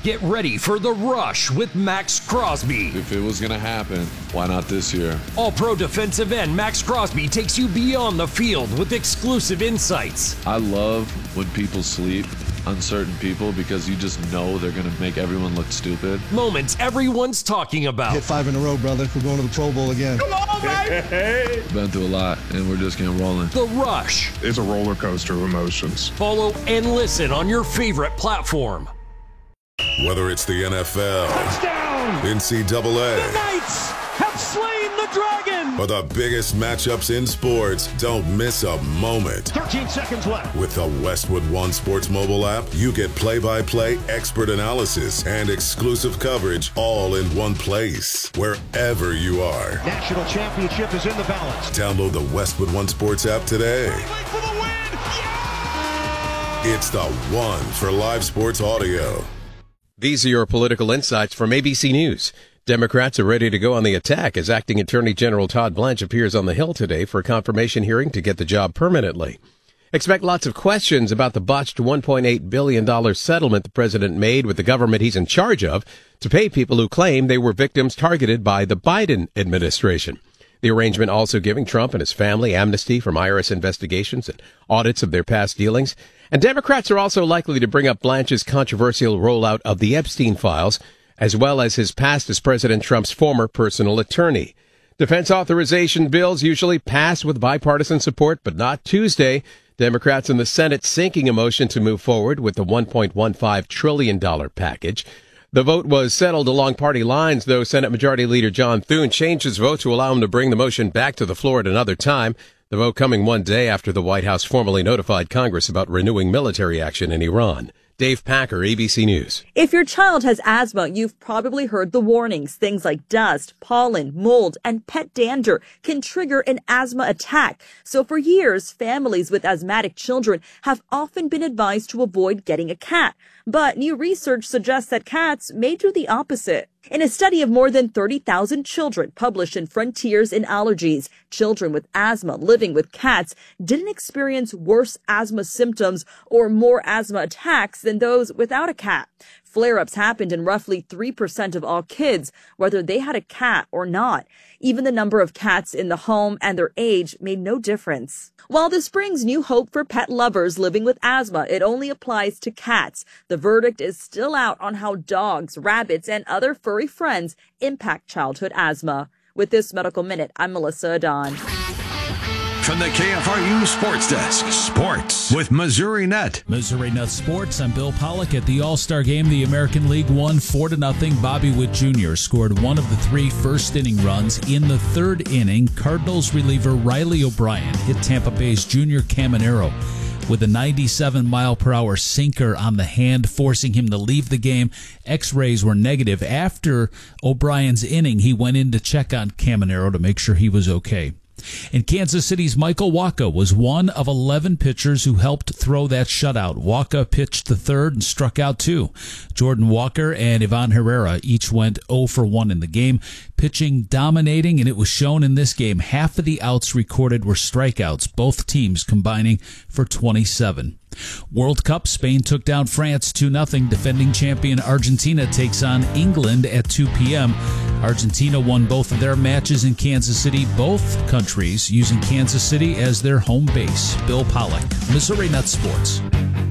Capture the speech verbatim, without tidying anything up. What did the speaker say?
Get ready for The Rush with Max Crosby. If it was going to happen, why not this year? All-pro defensive end Max Crosby takes you beyond the field with exclusive insights. I love when people sleep on certain people because you just know they're going to make everyone look stupid. Moments everyone's talking about. Hit five in a row, brother. We're going to the Pro Bowl again. Come on, baby! Been through a lot, and we're just getting rolling. The Rush. It's a roller coaster of emotions. Follow and listen on your favorite platform. Whether it's the N F L, touchdown, N C double A, the Knights have slain the dragon, or the biggest matchups in sports, don't miss a moment. thirteen seconds left. With the Westwood One Sports mobile app, you get play-by-play expert analysis and exclusive coverage all in one place, wherever you are. National championship is in the balance. Download the Westwood One Sports app today. For the win. Yeah! It's the one for live sports audio. These are your political insights from A B C News. Democrats are ready to go on the attack as Acting Attorney General Todd Blanche appears on the Hill today for a confirmation hearing to get the job permanently. Expect lots of questions about the botched one point eight billion dollars settlement the president made with the government he's in charge of to pay people who claim they were victims targeted by the Biden administration. The arrangement also giving Trump and his family amnesty from I R S investigations and audits of their past dealings. And Democrats are also likely to bring up Blanche's controversial rollout of the Epstein files, as well as his past as President Trump's former personal attorney. Defense authorization bills usually pass with bipartisan support, but not Tuesday. Democrats in the Senate sinking a motion to move forward with the one point one five trillion dollars package. The vote was settled along party lines, though Senate Majority Leader John Thune changed his vote to allow him to bring the motion back to the floor at another time. The vote coming one day after the White House formally notified Congress about renewing military action in Iran. Dave Packer, A B C News. If your child has asthma, you've probably heard the warnings. Things like dust, pollen, mold, and pet dander can trigger an asthma attack. So for years, families with asthmatic children have often been advised to avoid getting a cat. But new research suggests that cats may do the opposite. In a study of more than thirty thousand children published in Frontiers in Allergies, children with asthma living with cats didn't experience worse asthma symptoms or more asthma attacks than those without a cat. Flare-ups happened in roughly three percent of all kids, whether they had a cat or not. Even the number of cats in the home and their age made no difference. While this brings new hope for pet lovers living with asthma, it only applies to cats. The verdict is still out on how dogs, rabbits, and other furry friends impact childhood asthma. With this Medical Minute, I'm Melissa Adon. From the K F R U Sports Desk, Sports with Missouri Net. Missouri Net Sports, I'm Bill Pollock. At the All-Star Game, the American League won four to nothing. Bobby Witt Junior scored one of the three first-inning runs. In the third inning, Cardinals reliever Riley O'Brien hit Tampa Bay's Junior Caminero with a ninety-seven mile per hour sinker on the hand, forcing him to leave the game. X-rays were negative. After O'Brien's inning, he went in to check on Caminero to make sure he was okay. In Kansas City's Michael Wacha was one of eleven pitchers who helped throw that shutout. Wacha pitched the third and struck out two. Jordan Walker and Ivan Herrera each went oh for one in the game, pitching dominating, and it was shown in this game. Half of the outs recorded were strikeouts, both teams combining for twenty-seven. World Cup, Spain took down France two nothing. Defending champion Argentina takes on England at two p.m. Argentina won both of their matches in Kansas City, both countries using Kansas City as their home base. Bill Pollock, Missouri Net Sports.